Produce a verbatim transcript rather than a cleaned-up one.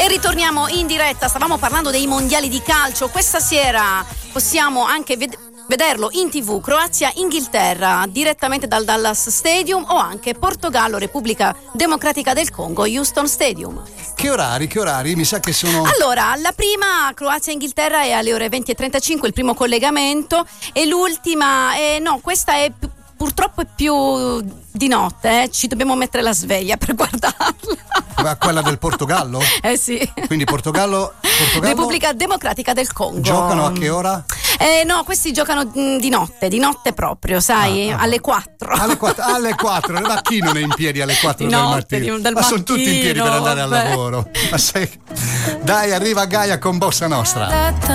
E ritorniamo in diretta, stavamo parlando dei mondiali di calcio. Questa sera possiamo anche ved- vederlo in tv, Croazia-Inghilterra direttamente dal Dallas Stadium, o anche Portogallo-Repubblica Democratica del Congo, Houston Stadium. Che orari, che orari? Mi sa che sono... Allora, la prima Croazia-Inghilterra è alle ore venti e trentacinque, il primo collegamento, e l'ultima, eh, no, questa è più, purtroppo è più di notte, eh. Ci dobbiamo mettere la sveglia per guardarla. Ma quella del Portogallo? Eh sì. Quindi Portogallo, Portogallo... Repubblica Democratica del Congo. Giocano a che ora? Eh no, questi giocano di notte, di notte proprio, sai, ah, ah, alle quattro. Alle quattro, alle quattro, ma chi non è in piedi alle quattro di del notte, mattino? Di, del ma mattino, sono tutti in piedi per andare vabbè. al lavoro. Ma sei... Dai, arriva Gaia con Bossa Nostra.